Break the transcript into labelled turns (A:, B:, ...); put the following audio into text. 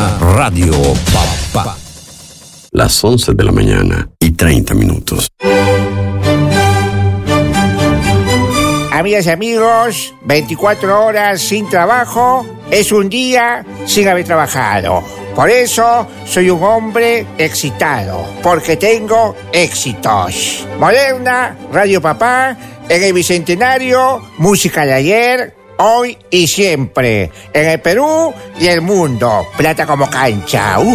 A: Moderna Radio Papá.
B: Las 11 de la mañana y 30 minutos.
C: Amigas y amigos, 24 horas sin trabajo es un día sin haber trabajado. Por eso soy un hombre excitado, porque tengo éxitos. Moderna, Radio Papá, en el Bicentenario, música de ayer, hoy y siempre. En el Perú y el mundo, plata como cancha.